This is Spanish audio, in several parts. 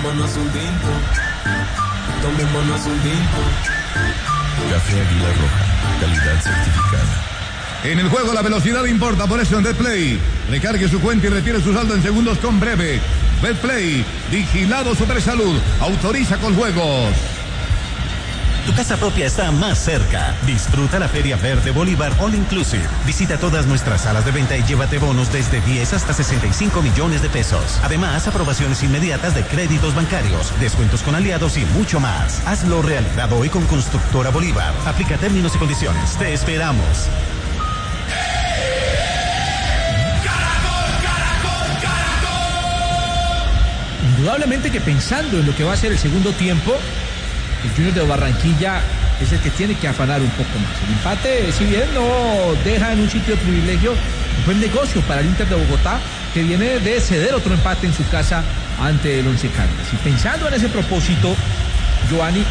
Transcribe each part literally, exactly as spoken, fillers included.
Tomémonos un tinto, tomémonos un tinto. Café Águila Roja, calidad certificada. En el juego la velocidad importa, por eso en BetPlay recargue su cuenta y retire su saldo en segundos con Breve. BetPlay, vigilado Supersalud, autoriza con juegos. Tu casa propia está más cerca. Disfruta la Feria Verde Bolívar All Inclusive. Visita todas nuestras salas de venta y llévate bonos desde diez hasta sesenta y cinco millones de pesos. Además, aprobaciones inmediatas de créditos bancarios, descuentos con aliados y mucho más. Hazlo realidad hoy con Constructora Bolívar. Aplica términos y condiciones. Te esperamos. Indudablemente que pensando en lo que va a ser el segundo tiempo, el Junior de Barranquilla es el que tiene que afanar un poco más. El empate, si bien no deja en un sitio de privilegio, un buen negocio para el Inter de Bogotá, que viene de ceder otro empate en su casa ante el Once Caldas. Y pensando en ese propósito, Giovanni,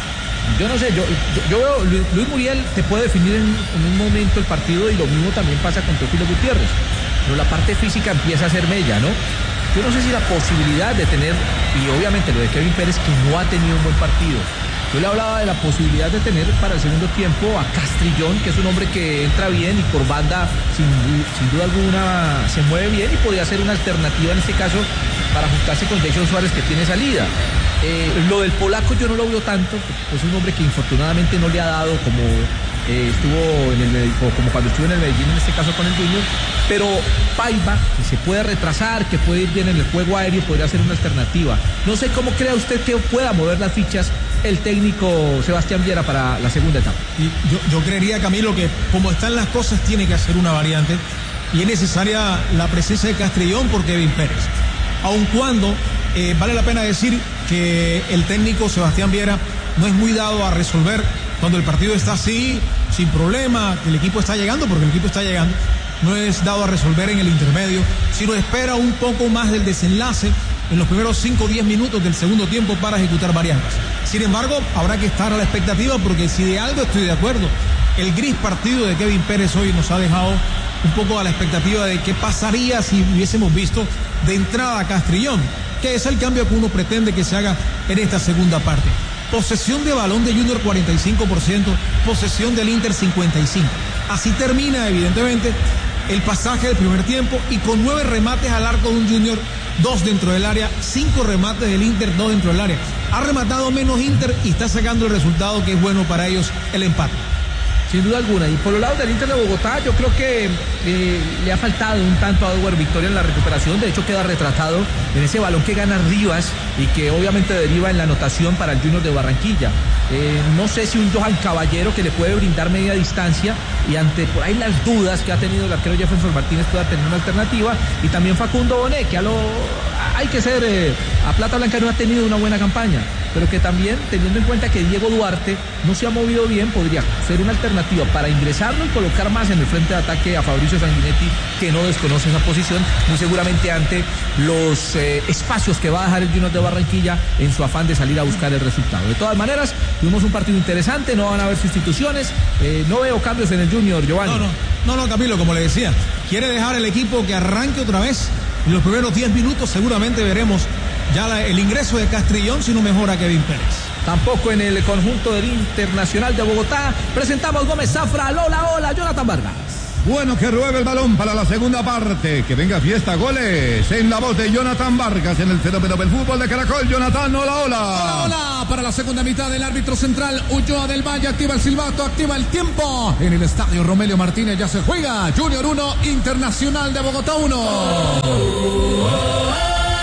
yo no sé, yo, yo, yo veo, Luis Muriel te puede definir en, en un momento el partido y lo mismo también pasa con Teófilo Gutiérrez, pero la parte física empieza a ser mella, ¿no? Yo no sé si la posibilidad de tener, y obviamente lo de Kevin Pérez, que no ha tenido un buen partido. Yo le hablaba de la posibilidad de tener para el segundo tiempo a Castrillón, que es un hombre que entra bien y por banda, sin, sin duda alguna, se mueve bien y podría ser una alternativa en este caso para ajustarse con Jason Suárez, que tiene salida. Eh, lo del polaco yo no lo veo tanto, pues es un hombre que infortunadamente no le ha dado como eh, estuvo en el como cuando estuvo en el Medellín, en este caso con el Junior, pero Paiva, que se puede retrasar, que puede ir bien en el juego aéreo, podría ser una alternativa. No sé cómo crea usted que pueda mover las fichas el técnico Sebastián Viera para la segunda etapa. Y yo, yo creería, Camilo, que como están las cosas tiene que hacer una variante y es necesaria la presencia de Castrillón por Kevin Pérez. Aun cuando eh, vale la pena decir que el técnico Sebastián Viera no es muy dado a resolver cuando el partido está así, sin problema, que el equipo está llegando, porque el equipo está llegando, no es dado a resolver en el intermedio, sino espera un poco más del desenlace en los primeros cinco o diez minutos del segundo tiempo para ejecutar variantes. Sin embargo, habrá que estar a la expectativa, porque si de algo estoy de acuerdo, el gris partido de Kevin Pérez hoy nos ha dejado un poco a la expectativa de qué pasaría si hubiésemos visto de entrada a Castrillón, que es el cambio que uno pretende que se haga en esta segunda parte. Posesión de balón de Junior cuarenta y cinco por ciento, posesión del Inter cincuenta y cinco por ciento. Así termina evidentemente el pasaje del primer tiempo, y con nueve remates al arco de un Junior, dos dentro del área, cinco remates del Inter, dos dentro del área. Ha rematado menos Inter y está sacando el resultado que es bueno para ellos, el empate. Sin duda alguna. Y por el lado del Inter de Bogotá, yo creo que eh, le ha faltado un tanto a Edward Victoria en la recuperación. De hecho, queda retratado en ese balón que gana Rivas y que obviamente deriva en la anotación para el Junior de Barranquilla. Eh, no sé si un Johan Caballero, que le puede brindar media distancia, y ante por ahí las dudas que ha tenido el arquero Jefferson Martínez, pueda tener una alternativa. Y también Facundo Bonet, que a lo hay que ser eh, a Plata Blanca no ha tenido una buena campaña, pero que también, teniendo en cuenta que Diego Duarte no se ha movido bien, podría ser una alternativa para ingresarlo y colocar más en el frente de ataque a Fabricio Sanguinetti, que no desconoce esa posición, muy seguramente ante los eh, espacios que va a dejar el Junior de Barranquilla en su afán de salir a buscar el resultado. De todas maneras, tuvimos un partido interesante, no van a haber sustituciones, eh, no veo cambios en el Junior, Giovanni. No, no, no, no, Camilo, como le decía, quiere dejar el equipo que arranque otra vez. En los primeros diez minutos seguramente veremos ya la, el ingreso de Castrillón, si no mejora Kevin Pérez. Tampoco en el conjunto del Internacional de Bogotá. Presentamos Gómez Zafra, hola, hola, Jonathan Vargas. Bueno, que ruede el balón para la segunda parte, que venga fiesta, goles, en la voz de Jonathan Vargas, en el fenómeno del fútbol de Caracol. Jonathan, hola, hola. Hola, hola, para la segunda mitad del árbitro central, Ulloa del Valle, activa el silbato, activa el tiempo. En el estadio Romelio Martínez ya se juega, Junior uno, Internacional de Bogotá uno. Oh, oh, oh.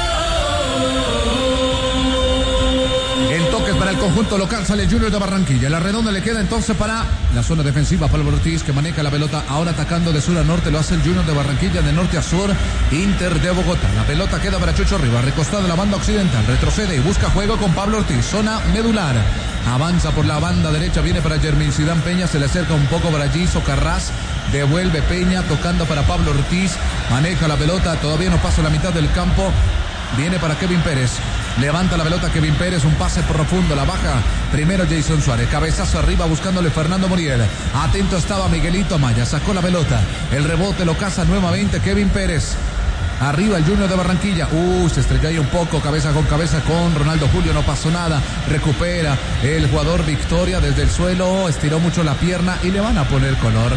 Para el conjunto local sale el Junior de Barranquilla. La redonda le queda entonces para la zona defensiva. Pablo Ortiz, que maneja la pelota ahora atacando de sur a norte. Lo hace el Junior de Barranquilla, de norte a sur. Inter de Bogotá. La pelota queda para Chucho Rivas, recostado en la banda occidental. Retrocede y busca juego con Pablo Ortiz. Zona medular. Avanza por la banda derecha. Viene para Jermin Sidán Peña. Se le acerca un poco para Giso Carras. Devuelve Peña, tocando para Pablo Ortiz. Maneja la pelota. Todavía no pasa la mitad del campo. Viene para Kevin Pérez. Levanta la pelota Kevin Pérez, un pase profundo, la baja. Primero Jason Suárez, cabezazo arriba buscándole Fernando Muriel. Atento estaba Miguelito Amaya, sacó la pelota. El rebote lo caza nuevamente Kevin Pérez. Arriba el Junior de Barranquilla. Uh, se estrelló ahí un poco, cabeza con cabeza con Ronaldo Julio. No pasó nada. Recupera el jugador Victoria desde el suelo. Estiró mucho la pierna y le van a poner color.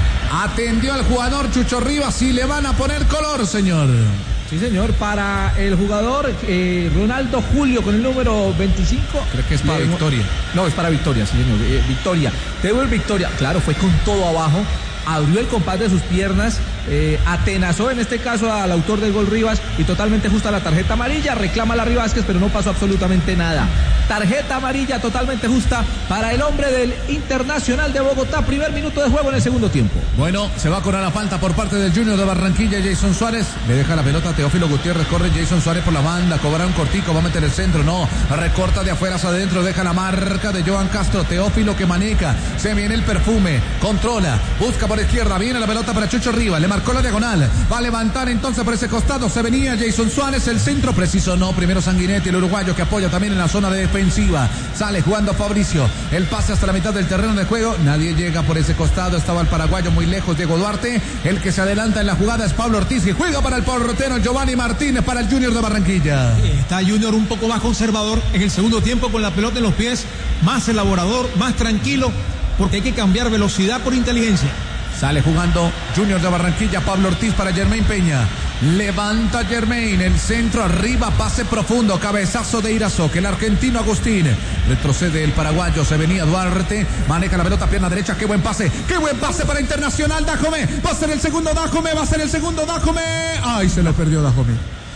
Atendió al jugador Chucho Rivas y le van a poner color, señor. Sí, señor, para el jugador eh, Ronaldo Julio con el número veinticinco. Creo que es para le... Victoria. No, es para Victoria, sí, señor. Eh, Victoria. Debo el Victoria. Claro, fue con todo abajo. Abrió el compás de sus piernas, eh, atenazó en este caso al autor del gol Rivas y totalmente justa la tarjeta amarilla. Reclama a Larry Vázquez, pero no pasó absolutamente nada. Tarjeta amarilla totalmente justa para el hombre del Internacional de Bogotá. Primer minuto de juego en el segundo tiempo. Bueno, se va a cobrar la falta por parte del Junior de Barranquilla. Jason Suárez le deja la pelota a Teófilo Gutiérrez. Corre Jason Suárez por la banda, cobra un cortico, va a meter el centro. No, recorta de afuera hacia adentro, deja la marca de Johan Castro. Teófilo que maneja, se viene el perfume, controla, busca por izquierda, viene la pelota para Chucho Rivas, le marcó la diagonal, va a levantar entonces por ese costado, se venía Jason Suárez, el centro preciso no, primero Sanguinetti, el uruguayo que apoya también en la zona de defensiva, sale jugando Fabricio, el pase hasta la mitad del terreno de juego, nadie llega por ese costado, estaba el paraguayo muy lejos, Diego Duarte, el que se adelanta en la jugada es Pablo Ortiz, que juega para el portero Giovanni Martínez para el Junior de Barranquilla. Está Junior un poco más conservador en el segundo tiempo con la pelota en los pies, más elaborador, más tranquilo, porque hay que cambiar velocidad por inteligencia. Sale jugando Junior de Barranquilla, Pablo Ortiz para Germain Peña. Levanta Germain, el centro arriba, pase profundo, cabezazo de Irazoque, el argentino Agustín. Retrocede el paraguayo, se venía Duarte, maneja la pelota, pierna derecha, qué buen pase, qué buen pase para Internacional, Dajome. Va a ser el segundo Dajome, va a ser el segundo Dajome. Ay, se lo perdió Dajome.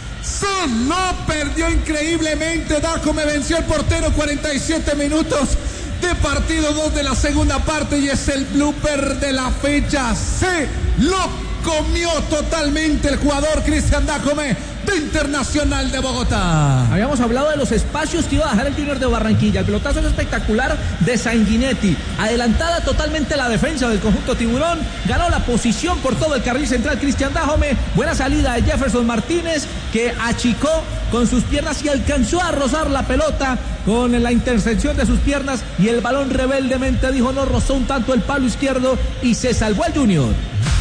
Se lo perdió increíblemente Dajome, venció el portero, cuarenta y siete minutos de partido, dos de la segunda parte y es el blooper de la fecha. Se lo comió totalmente el jugador Cristian Dajome de Internacional de Bogotá. Habíamos hablado de los espacios que iba a dejar el Junior de Barranquilla. El pelotazo es espectacular de Sanguinetti. Adelantada totalmente la defensa del conjunto tiburón. Ganó la posición por todo el carril central Cristian Dajome. Buena salida de Jefferson Martínez, que achicó con sus piernas y alcanzó a rozar la pelota con la intersección de sus piernas y el balón rebeldemente dijo no, rozó un tanto el palo izquierdo y se salvó el Junior.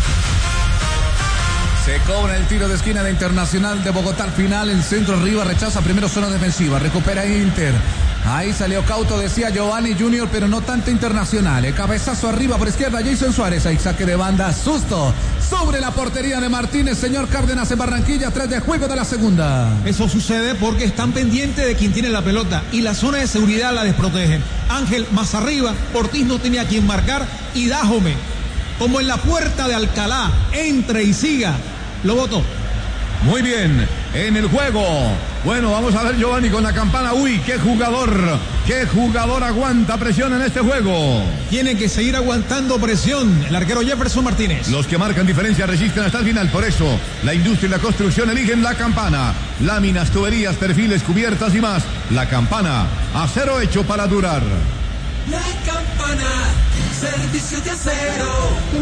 Se cobra el tiro de esquina de Internacional de Bogotá al final, el centro arriba, rechaza primero zona defensiva, recupera Inter. Ahí salió cauto, decía Giovanni Junior, pero no tanto Internacional. El cabezazo arriba por izquierda, Jason Suárez. Ahí saque de banda, susto sobre la portería de Martínez. Señor Cárdenas en Barranquilla, tres de juego de la segunda. Eso sucede porque están pendientes de quien tiene la pelota y la zona de seguridad la desprotege. Ángel más arriba, Ortiz no tenía quien marcar y Dajome, como en la puerta de Alcalá, entre y siga, lo votó. Muy bien, en el juego. Bueno, vamos a ver Giovanni con la campana. Uy, qué jugador, qué jugador aguanta presión en este juego. Tiene que seguir aguantando presión el arquero Jefferson Martínez. Los que marcan diferencia resisten hasta el final, por eso la industria y la construcción eligen la campana. Láminas, tuberías, perfiles, cubiertas y más. La campana, acero hecho para durar. La campana, servicio de acero.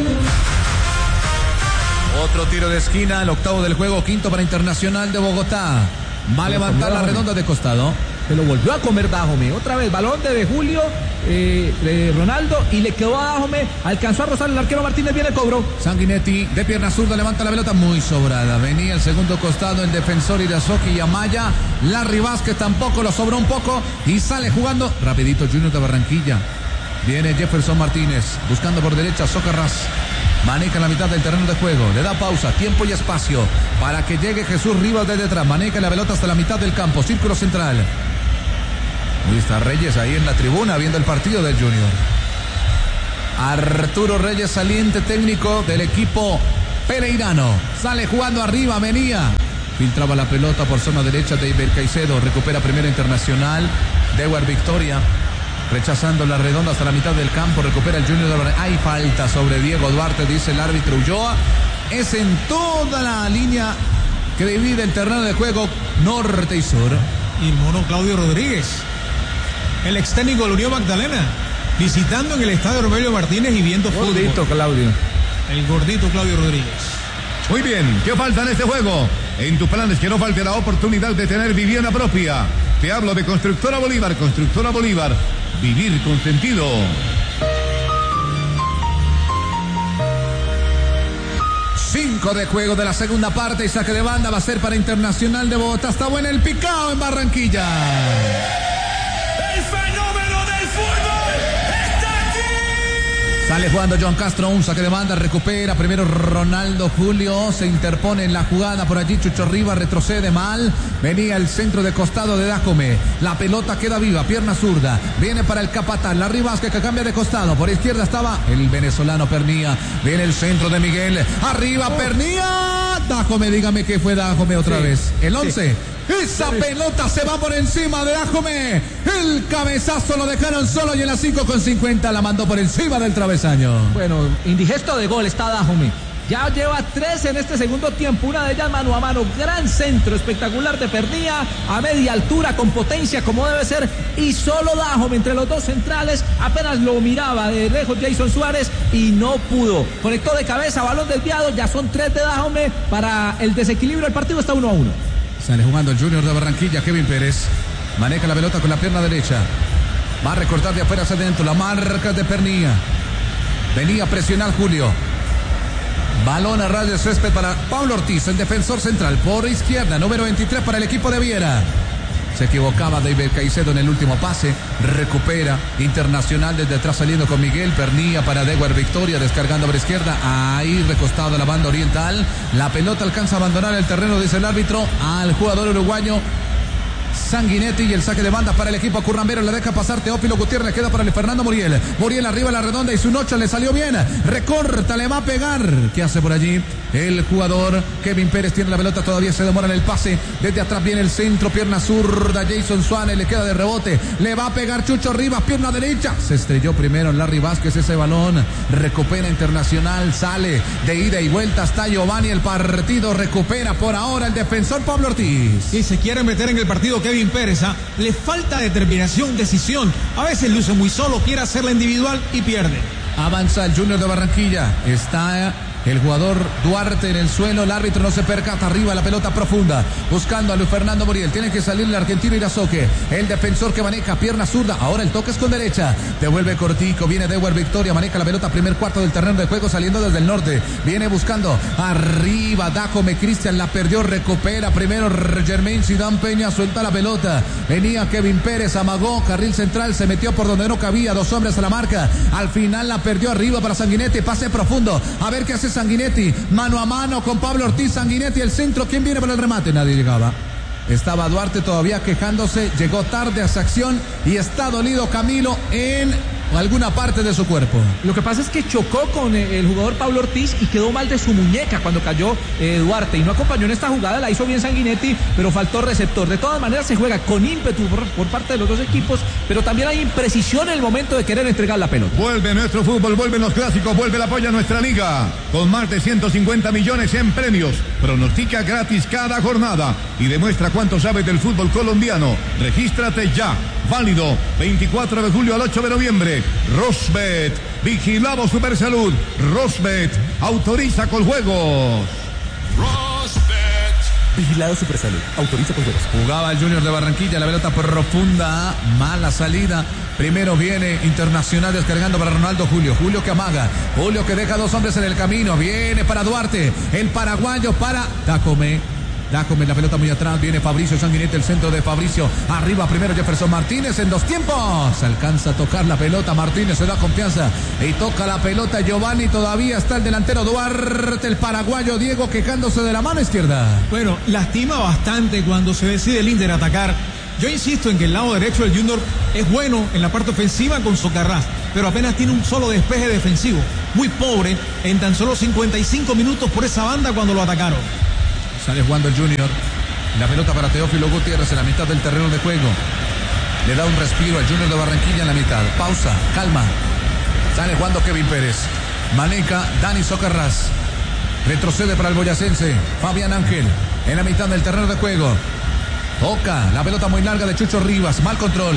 Otro tiro de esquina, el octavo del juego, quinto para Internacional de Bogotá. Va a levantar la redonda de costado. Se lo volvió a comer Dajome. Otra vez, balón de, de Julio, eh, de Ronaldo, y le quedó a Dajome. Alcanzó a rozar el arquero Martínez, viene el cobro. Sanguinetti, de pierna zurda, levanta la pelota muy sobrada. Venía el segundo costado, el defensor Irazoque y Amaya. Larry Vázquez tampoco, lo sobró un poco. Y sale jugando rapidito Junior de Barranquilla. Viene Jefferson Martínez, buscando por derecha Socarrás. Maneja la mitad del terreno de juego, le da pausa, tiempo y espacio para que llegue Jesús Rivas de detrás. Maneja la pelota hasta la mitad del campo, círculo central. Ahí está Reyes ahí en la tribuna viendo el partido del Junior. Arturo Reyes, saliente técnico del equipo pereirano. Sale jugando arriba, venía. Filtraba la pelota por zona derecha de Iber Caicedo. Recupera primero Internacional. Dewar Victoria. Rechazando la redonda hasta la mitad del campo, recupera el Junior de Barranquilla. Hay falta sobre Diego Duarte, dice el árbitro Ulloa. Es en toda la línea que divide el terreno de juego norte y sur. Y el mono Claudio Rodríguez, el ex técnico de la Unión Magdalena, visitando en el estadio Romelio Martínez y viendo fútbol. Gordito Claudio. El gordito Claudio Rodríguez. Muy bien, ¿qué falta en este juego? En tu plan es que no falte la oportunidad de tener vivienda propia. Te hablo de Constructora Bolívar, Constructora Bolívar. Vivir con sentido. cinco de juego de la segunda parte y saque de banda va a ser para Internacional de Bogotá. Está bueno el picado en Barranquilla. El fenómeno del fútbol está aquí. Sale jugando John Castro, un saque de banda, recupera primero Ronaldo Julio, se interpone en la jugada por allí Chucho Rivas, retrocede mal, venía el centro de costado de Dájome, la pelota queda viva, pierna zurda, viene para el capataz, la Rivasque que cambia de costado, por izquierda estaba el venezolano Pernía, viene el centro de Miguel, arriba Pernía, Dájome, dígame que fue Dájome otra sí, vez, el once. Sí. Esa pelota se va por encima de Dájome. El cabezazo lo dejaron solo y en las cinco con cincuenta la mandó por encima del travesaño. Bueno, indigesto de gol está Dájome. Ya lleva tres en este segundo tiempo, una de ellas mano a mano, gran centro espectacular de Pernía, a media altura, con potencia como debe ser, y solo Dájome entre los dos centrales, apenas lo miraba de lejos Jason Suárez y no pudo. Conectó de cabeza, balón desviado, ya son tres de Dájome, para el desequilibrio del partido está uno a uno. Sale jugando el Junior de Barranquilla, Kevin Pérez. Maneja la pelota con la pierna derecha. Va a recortar de afuera hacia adentro. La marca de Pernía. Venía a presionar Julio. Balón a ras de césped para Pablo Ortiz, el defensor central. Por izquierda, número veintitrés para el equipo de Viera. Se equivocaba David Caicedo en el último pase. Recupera Internacional desde atrás saliendo con Miguel Pernía para Dewar Victoria, descargando por izquierda. Ahí recostado a la banda oriental. La pelota alcanza a abandonar el terreno, dice el árbitro, al jugador uruguayo Sanguinetti, y el saque de banda para el equipo currambero. Le deja pasar Teófilo Gutiérrez, queda para el Fernando Muriel. Muriel arriba a la redonda y su noche le salió bien. Recorta, le va a pegar. ¿Qué hace por allí? El jugador Kevin Pérez tiene la pelota, todavía se demora en el pase. Desde atrás viene el centro, pierna zurda. Jason Suárez le queda de rebote. Le va a pegar Chucho Rivas, pierna derecha. Se estrelló primero en Larry Vázquez ese balón. Recupera Internacional, sale de ida y vuelta hasta Giovanni. El partido recupera por ahora el defensor Pablo Ortiz. Y se quiere meter en el partido Kevin Pérez, ¿ah? Le falta determinación, decisión. A veces luce muy solo, quiere hacerla individual y pierde. Avanza el Junior de Barranquilla. Está el jugador Duarte en el suelo, el árbitro no se percata, arriba la pelota profunda, buscando a Luis Fernando Muriel, tiene que salir el argentino Irazoque, el defensor que maneja, pierna zurda, ahora el toque es con derecha, devuelve cortico, viene Dewar Victoria, maneja la pelota, primer cuarto del terreno de juego, saliendo desde el norte, viene buscando, arriba, Dájome, Cristian la perdió, recupera primero Germain Zidane Peña, suelta la pelota, venía Kevin Pérez, amagó, carril central, se metió por donde no cabía, dos hombres a la marca, al final la perdió arriba para Sanguinetti, pase profundo, a ver qué hace Sanguinetti, mano a mano con Pablo Ortiz. Sanguinetti, el centro, ¿quién viene para el remate? Nadie llegaba. Estaba Duarte todavía quejándose, llegó tarde a esa acción y está dolido Camilo en alguna parte de su cuerpo. Lo que pasa es que chocó con el jugador Pablo Ortiz y quedó mal de su muñeca cuando cayó eh, Duarte y no acompañó en esta jugada, la hizo bien Sanguinetti, pero faltó receptor. De todas maneras se juega con ímpetu por, por parte de los dos equipos, pero también hay imprecisión en el momento de querer entregar la pelota. Vuelve nuestro fútbol, vuelven los clásicos, vuelve el apoyo a nuestra liga, con más de ciento cincuenta millones en premios. Pronostica gratis cada jornada y demuestra cuánto sabes del fútbol colombiano. Regístrate ya. Válido veinticuatro de julio al ocho de noviembre. Rosbet, vigilado Supersalud. Rosbet, autoriza con juegos. Rosbet, vigilado Supersalud, autoriza con juegos. Jugaba el Junior de Barranquilla, la pelota profunda, mala salida. Primero viene Internacional descargando para Ronaldo Julio. Julio que amaga. Julio que deja dos hombres en el camino. Viene para Duarte. El paraguayo para Dájome. Dájome la pelota muy atrás, viene Fabricio Sanguinetti, el centro de Fabricio, arriba primero Jefferson Martínez en dos tiempos, alcanza a tocar la pelota, Martínez se da confianza y toca la pelota Giovanni, todavía está el delantero Duarte, el paraguayo Diego quejándose de la mano izquierda. Bueno, lastima bastante cuando se decide el Inter atacar. Yo insisto en que el lado derecho del Junior es bueno en la parte ofensiva con Socarrás, pero apenas tiene un solo despeje defensivo, muy pobre en tan solo cincuenta y cinco minutos por esa banda cuando lo atacaron. Sale jugando el Junior. La pelota para Teófilo Gutiérrez en la mitad del terreno de juego. Le da un respiro al Junior de Barranquilla en la mitad. Pausa, calma. Sale jugando Kevin Pérez. Maneca Dani Socarrás. Retrocede para el boyacense Fabián Ángel en la mitad del terreno de juego. Toca la pelota muy larga de Chucho Rivas. Mal control.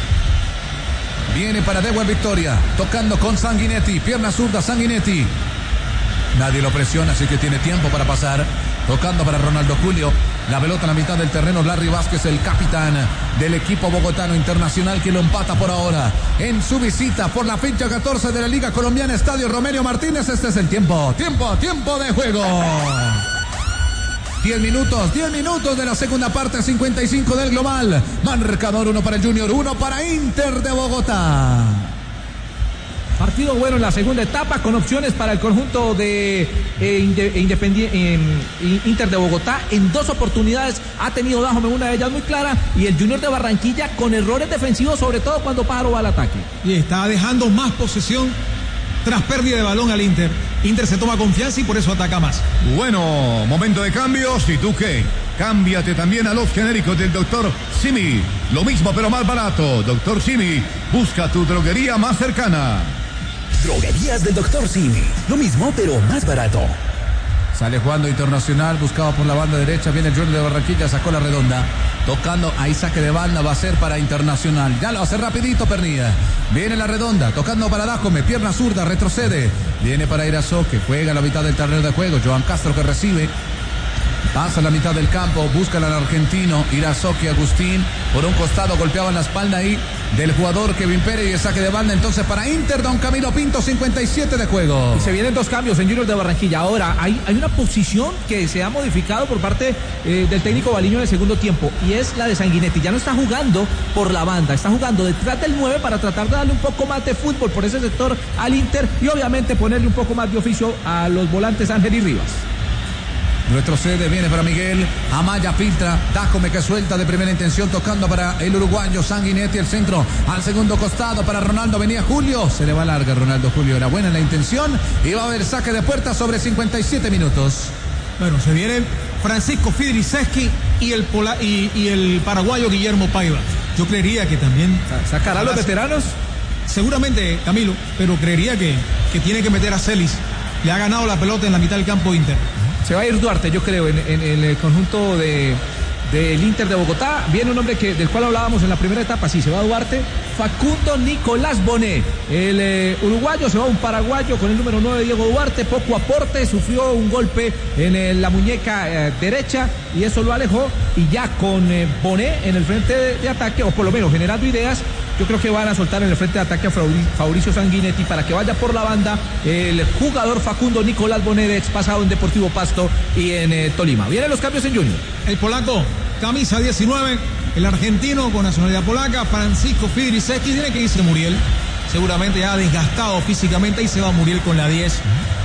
Viene para Dewar Victoria. Tocando con Sanguinetti. Pierna zurda Sanguinetti. Nadie lo presiona, así que tiene tiempo para pasar. Tocando para Ronaldo Julio. La pelota en la mitad del terreno. Larry Vázquez, el capitán del equipo bogotano Internacional, que lo empata por ahora en su visita por la fecha catorce de la Liga Colombiana, Estadio Romelio Martínez. Este es el tiempo, tiempo, tiempo de juego. diez minutos, diez minutos de la segunda parte, cincuenta y cinco del global. Marcador uno para el Junior, uno para Inter de Bogotá. Partido bueno en la segunda etapa, con opciones para el conjunto de eh, inde, Independi- eh, Inter de Bogotá. En dos oportunidades ha tenido Dájome, una de ellas muy clara, y el Junior de Barranquilla con errores defensivos, sobre todo cuando Pájaro va al ataque. Y está dejando más posesión tras pérdida de balón al Inter. Inter se toma confianza y por eso ataca más. Bueno, momento de cambios. ¿Y tú qué? Cámbiate también a los genéricos del doctor Simi. Lo mismo pero más barato. doctor Simi, busca tu droguería más cercana. Droguerías del doctor Simi. Lo mismo pero más barato. Sale jugando Internacional, buscado por la banda derecha. Viene el Junior de Barranquilla, sacó la redonda. Tocando, ahí saque de banda, va a ser para Internacional. Ya lo hace rapidito Pernilla. Viene la redonda, tocando para Dájome, pierna zurda, retrocede. Viene para Irazoque, juega a la mitad del terreno de juego. Joan Castro que recibe. Pasa a la mitad del campo, busca al argentino Irazoque Agustín. Por un costado golpeaba en la espalda ahí del jugador Kevin Pérez, y el saque de banda entonces para Inter. Don Camilo Pinto, cincuenta y siete de juego. Y se vienen dos cambios en Junior de Barranquilla. Ahora hay, hay una posición que se ha modificado por parte eh, del técnico Baliño en el segundo tiempo, y es la de Sanguinetti. Ya no está jugando por la banda, está jugando detrás del nueve para tratar de darle un poco más de fútbol por ese sector al Inter, y obviamente ponerle un poco más de oficio a los volantes Ángel y Rivas. Retrocede, viene para Miguel Amaya, filtra, Dájome que suelta de primera intención, tocando para el uruguayo Sanguinetti, el centro al segundo costado para Ronaldo, venía Julio, se le va larga Ronaldo Julio, era buena la intención, y va a haber saque de puerta sobre cincuenta y siete minutos. Bueno, se viene Francisco Fidriceski y el Pola, y, y el paraguayo Guillermo Paiva. Yo creería que también ¿sacará a los veteranos? Seguramente, Camilo, pero creería que, que tiene que meter a Celis. Le ha ganado la pelota en la mitad del campo Inter. Se va a ir Duarte, yo creo, en, en, en el conjunto de del Inter de Bogotá. Viene un hombre que, del cual hablábamos en la primera etapa, sí, se va Duarte. Facundo Nicolás Bonet, el eh, uruguayo, se va un paraguayo con el número nueve, Diego Duarte, poco aporte, sufrió un golpe en eh, la muñeca eh, derecha y eso lo alejó, y ya con eh, Bonet en el frente de, de ataque, o por lo menos generando ideas, yo creo que van a soltar en el frente de ataque a Fabricio Sanguinetti para que vaya por la banda el jugador Facundo Nicolás Bonet, ex pasado en Deportivo Pasto y en eh, Tolima. Vienen los cambios en Junior. El polaco, camisa diecinueve, el argentino con nacionalidad polaca, Francisco Fidriceski, tiene que irse Muriel, seguramente ya desgastado físicamente, y se va Muriel con la diez.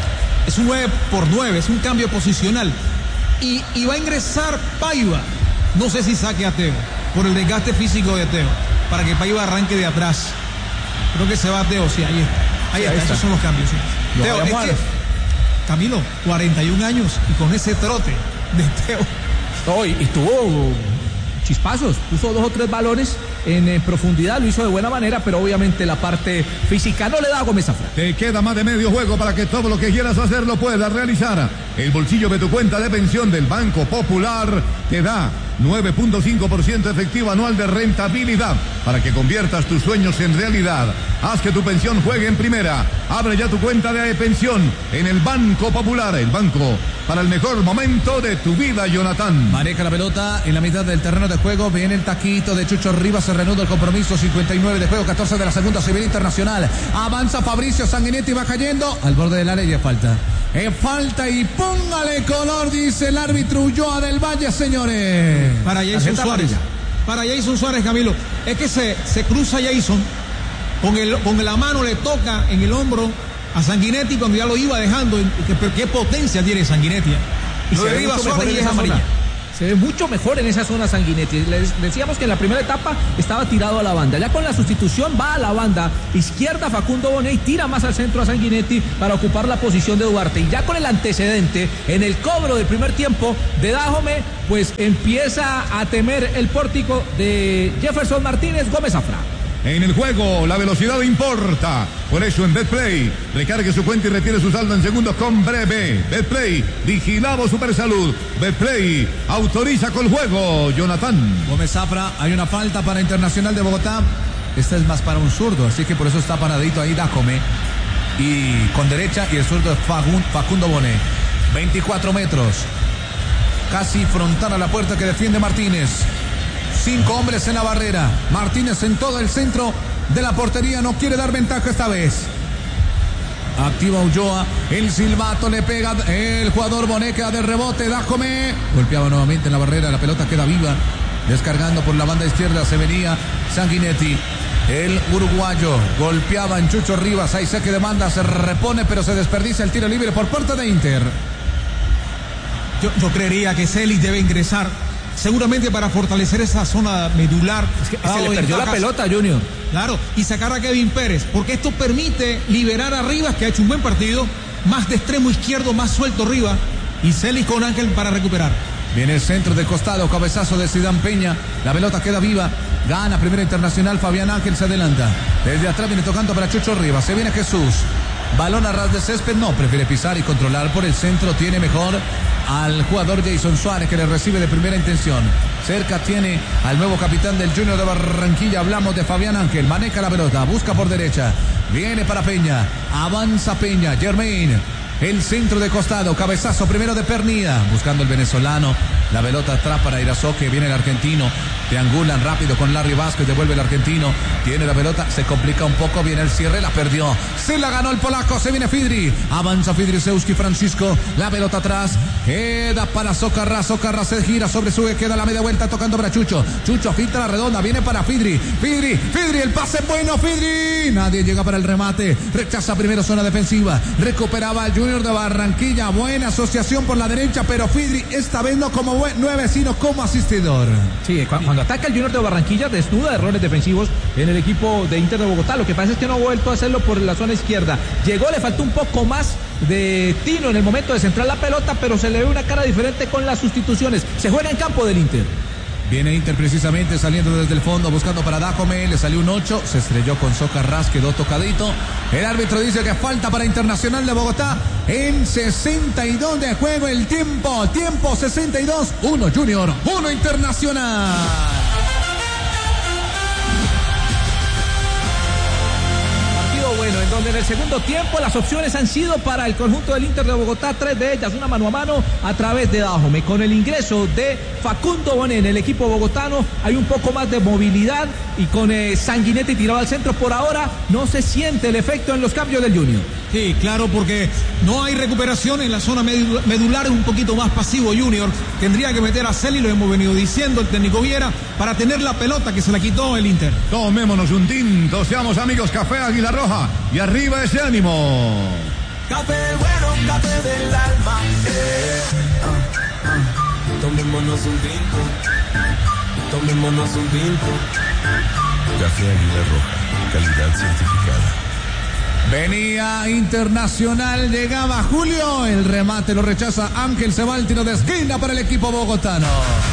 Es un nueve por nueve, es un cambio posicional, y, y va a ingresar Paiva, no sé si saque a Teo, por el desgaste físico de Teo, para que Paiva arranque de atrás. Creo que se va Teo, sí, ahí está, ahí, sí, está, ahí está, esos son los cambios, sí. Teo, es que, Camilo, cuarenta y un años, y con ese trote de Teo. Oh, y, y tuvo chispazos, puso dos o tres balones en eh, profundidad, lo hizo de buena manera, pero obviamente la parte física no le da a Gómez Zafra. Te queda más de medio juego para que todo lo que quieras hacer lo puedas realizar. El bolsillo de tu cuenta de pensión del Banco Popular te da nueve punto cinco por ciento efectivo anual de rentabilidad para que conviertas tus sueños en realidad. Haz que tu pensión juegue en primera. Abre ya tu cuenta de pensión en el Banco Popular, el banco para el mejor momento de tu vida, Jonathan. Maneja la pelota en la mitad del terreno de juego. Viene el taquito de Chucho Rivas. Se reanuda el compromiso. cincuenta y nueve de juego, catorce de la segunda. Se viene Internacional. Avanza Fabricio Sanguinetti, va cayendo al borde del área y es falta. Es falta y póngale color, dice el árbitro Ulloa del Valle, señores. Para Jason Suárez. Para Jason Suárez, Camilo. Es que se, se cruza Jason. Con, el, con la mano le toca en el hombro a Sanguinetti cuando ya lo iba dejando. ¿Qué, qué potencia tiene Sanguinetti? Y lo se derriba Suárez y es amarilla. Se ve mucho mejor en esa zona Sanguinetti. Les decíamos que en la primera etapa estaba tirado a la banda. Ya con la sustitución va a la banda izquierda Facundo Bonet y tira más al centro a Sanguinetti para ocupar la posición de Duarte. Y ya con el antecedente en el cobro del primer tiempo de Dájome, pues empieza a temer el pórtico de Jefferson Martínez Gómez Zafra. En el juego, la velocidad importa. Por eso en Betplay, recargue su cuenta y retire su saldo en segundos con breve. Betplay, vigilado Supersalud. Betplay, autoriza con juego, Jonathan. Gómez Zafra, hay una falta para Internacional de Bogotá. Esta es más para un zurdo, así que por eso está paradito ahí Dájome. Y con derecha, y el zurdo es Facundo Bonet. veinticuatro metros. casi frontal a la puerta que defiende Martínez. Cinco hombres en la barrera. Martínez en todo el centro de la portería. No quiere dar ventaja esta vez. Activa Ulloa, el silbato le pega el jugador Boneca de rebote, Dajome. Golpeaba nuevamente en la barrera, la pelota queda viva. Descargando por la banda izquierda se venía Sanguinetti. El uruguayo golpeaba en Chucho Rivas, hay saque de banda, se repone pero se desperdicia el tiro libre por parte de Inter. Yo, yo creería que Celis debe ingresar, seguramente para fortalecer esa zona medular. Es que se le perdió la pelota, Junior. Claro, y sacar a Kevin Pérez, porque esto permite liberar a Rivas, que ha hecho un buen partido, más de extremo izquierdo, más suelto Rivas, y Celis con Ángel para recuperar. Viene el centro de costado, cabezazo de Zidane Peña, la pelota queda viva, gana Primera Internacional, Fabián Ángel se adelanta, desde atrás viene tocando para Chucho Rivas, se viene Jesús, balón a ras de césped, no, prefiere pisar y controlar por el centro, tiene mejor al jugador Jason Suárez que le recibe de primera intención. Cerca tiene al nuevo capitán del Junior de Barranquilla, hablamos de Fabián Ángel, maneja la pelota, busca por derecha, viene para Peña, avanza Peña, Germain, el centro de costado, cabezazo primero de Pernía, buscando el venezolano, la pelota atrás para Irazoque, viene el argentino, triangulan rápido con Larry Vázquez, devuelve el argentino, tiene la pelota, se complica un poco, viene el cierre, la perdió, se la ganó el polaco, se viene Fidri, avanza Fidrisewski, Francisco, la pelota atrás, queda para Socarrá, Socarrá se gira sobre su, queda la media vuelta tocando para Chucho, Chucho filtra la redonda, viene para Fidri, Fidri, Fidri, el pase bueno, Fidri, nadie llega para el remate, rechaza primero zona defensiva, recuperaba el Junior de Barranquilla, buena asociación por la derecha, pero Fidri esta vez no como nueve, sino como asistidor. Sí, cuando ataca el Junior de Barranquilla desnuda errores defensivos en el equipo de Inter de Bogotá. Lo que pasa es que no ha vuelto a hacerlo por la zona izquierda. Llegó, le faltó un poco más de tino en el momento de centrar la pelota, pero se le ve una cara diferente con las sustituciones. Se juega en campo del Inter. Viene Inter precisamente saliendo desde el fondo, buscando para Dajome, le salió un ocho, se estrelló con Socarrás, quedó tocadito. El árbitro dice que falta para Internacional de Bogotá en sesenta y dos de juego el tiempo, tiempo sesenta y dos, uno Junior, uno Internacional. Bueno, en donde en el segundo tiempo las opciones han sido para el conjunto del Inter de Bogotá, tres de ellas, una mano a mano a través de Dajome. Con el ingreso de Facundo Bonet en el equipo bogotano hay un poco más de movilidad y con eh, Sanguinetti tirado al centro por ahora no se siente el efecto en los cambios del Junior. Sí, claro, porque no hay recuperación en la zona medular, es un poquito más pasivo Junior. Tendría que meter a Celi, lo hemos venido diciendo el técnico Viera, para tener la pelota que se la quitó el Inter. Tomémonos un tinto, seamos amigos, Café Águila Roja, y arriba ese ánimo. Café bueno, café del alma. Eh, uh, uh. Tomémonos un tinto, tomémonos un tinto. Café Águila Roja, calidad certificada. Venía Internacional, llegaba Julio, el remate lo rechaza Ángel, se va al tiro de esquina para el equipo bogotano.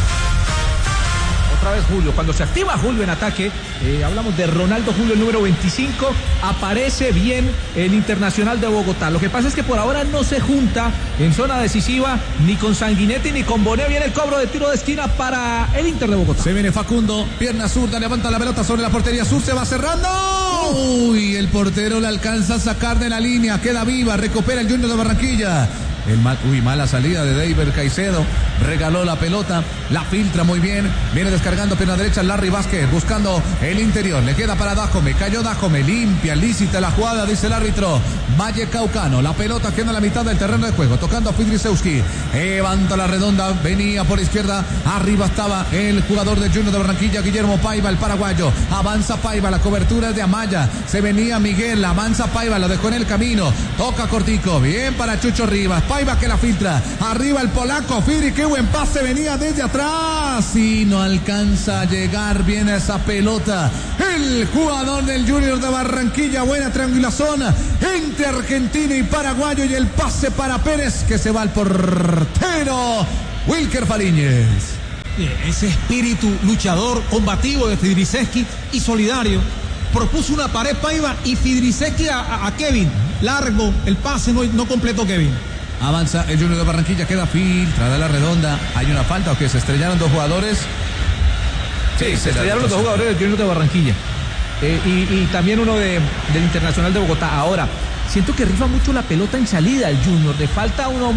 Otra vez Julio, cuando se activa Julio en ataque, eh, hablamos de Ronaldo Julio, el número veinticinco, aparece bien el Internacional de Bogotá. Lo que pasa es que por ahora no se junta en zona decisiva ni con Sanguinetti ni con Bonet. Viene el cobro de tiro de esquina para el Inter de Bogotá. Se viene Facundo, pierna zurda, levanta la pelota sobre la portería sur, se va cerrando. Uy, el portero la alcanza a sacar de la línea, queda viva, recupera el Junior de Barranquilla. El mal, uy, mala salida de David Caicedo, regaló la pelota, la filtra muy bien, viene descargando pierna derecha Larry Vázquez, buscando el interior, le queda para Dajome, cayó Dajome, limpia, lícita la jugada, dice el árbitro Valle Caucano, la pelota queda en la mitad del terreno de juego, tocando a Fidrisewski, levanta la redonda, venía por izquierda, arriba estaba el jugador de Junior de Barranquilla, Guillermo Paiva, el paraguayo, avanza Paiva, la cobertura es de Amaya, se venía Miguel, avanza Paiva, lo dejó en el camino, toca cortico, bien para Chucho Rivas, Paiva que la filtra, arriba el polaco, Fidri, qué buen pase, venía desde atrás y no alcanza a llegar bien a esa pelota, el jugador del Junior de Barranquilla, buena triangulación entre argentino y paraguayo y el pase para Pérez que se va al portero Wilker Fariñez. Ese espíritu luchador, combativo de Fidrisewski y solidario, propuso una pared Paiva y Fidrisewski a, a, a Kevin, largo, el pase no, no completó Kevin. Avanza el Junior de Barranquilla, queda filtrada la redonda. ¿Hay una falta o que se estrellaron dos jugadores? Sí, sí se estrellaron los dos jugadores del Junior de Barranquilla. Eh, y, y también uno de, del Internacional de Bogotá. Ahora, siento que rifa mucho la pelota en salida el Junior. Le falta uno